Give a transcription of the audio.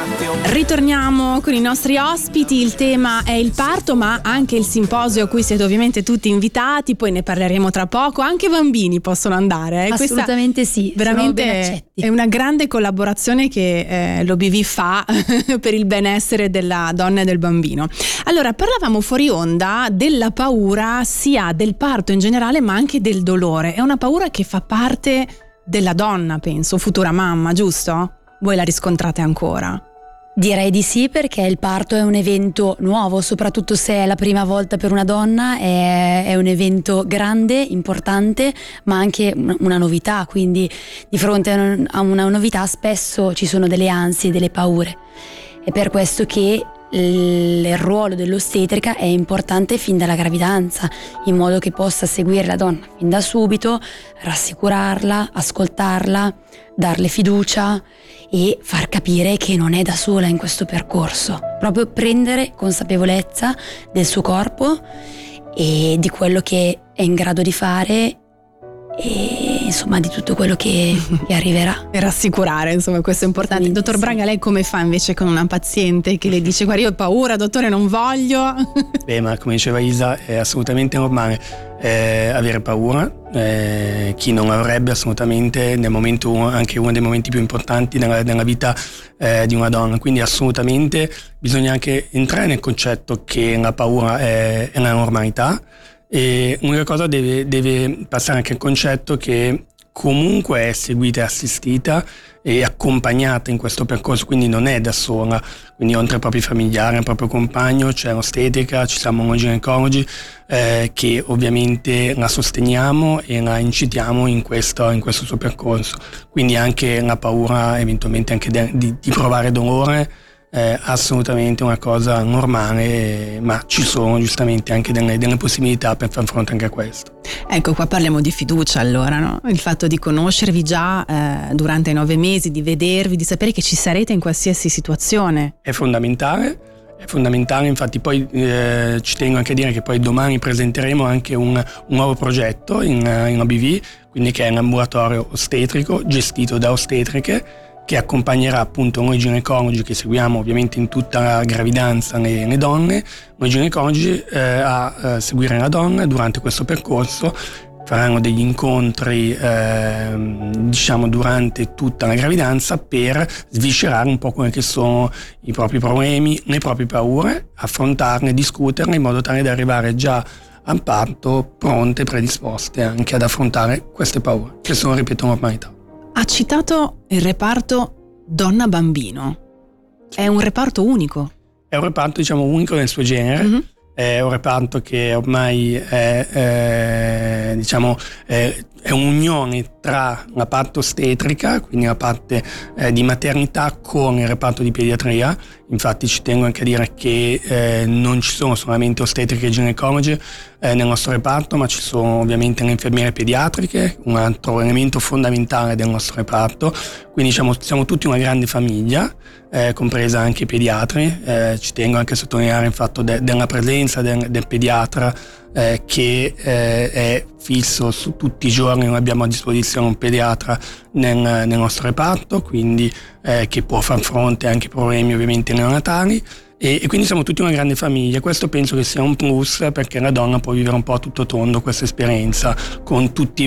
Ritorniamo con i nostri ospiti, il tema è il parto ma anche il simposio a cui siete ovviamente tutti invitati, poi ne parleremo tra poco, anche bambini possono andare. Assolutamente sì, veramente è una grande collaborazione che l'OBV fa per il benessere della donna e del bambino. Allora, parlavamo fuori onda della paura sia del parto in generale ma anche del dolore, è una paura che fa parte della donna, penso, futura mamma, giusto? Voi la riscontrate ancora? Direi di sì, perché il parto è un evento nuovo, soprattutto se è la prima volta per una donna, è un evento grande, importante, ma anche una novità, quindi di fronte a una novità spesso ci sono delle ansie, delle paure. È per questo che il ruolo dell'ostetrica è importante fin dalla gravidanza, in modo che possa seguire la donna fin da subito, rassicurarla, ascoltarla, darle fiducia e far capire che non è da sola in questo percorso, proprio prendere consapevolezza del suo corpo e di quello che è in grado di fare e insomma di tutto quello che arriverà. E rassicurare, insomma, questo è importante. Dottor Braga, lei come fa invece con una paziente che le dice guarda io ho paura, dottore, non voglio? Ma come diceva Isa, è assolutamente normale avere paura, chi non avrebbe assolutamente nel momento, anche uno dei momenti più importanti nella vita di una donna, quindi assolutamente bisogna anche entrare nel concetto che la paura è una normalità. E l'unica cosa deve passare anche il concetto che comunque è seguita e assistita e accompagnata in questo percorso, quindi non è da sola, quindi oltre ai propri familiari, al proprio compagno c'è l'ostetrica, ci siamo noi ginecologi che ovviamente la sosteniamo e la incitiamo in questo suo percorso, quindi anche la paura eventualmente anche di provare dolore è assolutamente una cosa normale, ma ci sono giustamente anche delle possibilità per far fronte anche a questo. Ecco, qua parliamo di fiducia allora, no? Il fatto di conoscervi già durante i 9 mesi, di vedervi, di sapere che ci sarete in qualsiasi situazione. È fondamentale, infatti poi ci tengo anche a dire che poi domani presenteremo anche un nuovo progetto in OBV, quindi che è un ambulatorio ostetrico gestito da ostetriche, che accompagnerà appunto noi ginecologi che seguiamo ovviamente in tutta la gravidanza le donne, noi ginecologi a seguire la donna durante questo percorso. Faranno degli incontri diciamo durante tutta la gravidanza per sviscerare un po' quelli che sono i propri problemi, le proprie paure, affrontarne, discuterle in modo tale da arrivare già al parto pronte, predisposte anche ad affrontare queste paure, che sono, ripeto, normalità. Ha citato il reparto donna-bambino. È un reparto unico. È un reparto, diciamo, unico nel suo genere. Mm-hmm. È un reparto che ormai è un'unione tra la parte ostetrica, quindi la parte di maternità, con il reparto di pediatria. Infatti ci tengo anche a dire che non ci sono solamente ostetriche e ginecologi nel nostro reparto, ma ci sono ovviamente le infermiere pediatriche, un altro elemento fondamentale del nostro reparto. Quindi diciamo, siamo tutti una grande famiglia, compresa anche i pediatri. Ci tengo anche a sottolineare il fatto della presenza del pediatra che è fisso su tutti i giorni. Noi abbiamo a disposizione un pediatra nel nostro reparto, quindi che può far fronte anche ai problemi ovviamente neonatali, e quindi siamo tutti una grande famiglia. Questo penso che sia un plus, perché la donna può vivere un po' a tutto tondo questa esperienza con tutti